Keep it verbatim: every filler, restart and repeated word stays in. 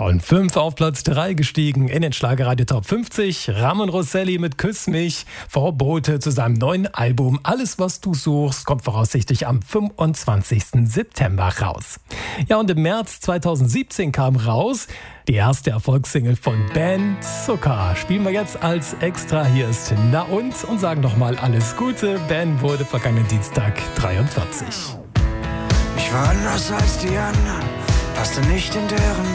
Von fünf auf Platz drei gestiegen in den Schlagerradio Top fünfzig. Ramon Rosselli mit Küss mich. Vorbote zu seinem neuen Album Alles, was du suchst, kommt voraussichtlich am fünfundzwanzigsten September raus. Ja, und im März zweitausendsiebzehn kam raus die erste Erfolgssingle von Ben Zucker. Spielen wir jetzt als Extra. Hier ist Na und und sagen nochmal alles Gute. Ben wurde vergangenen Dienstag dreiundvierzig. Ich war anders als die anderen, passte nicht in deren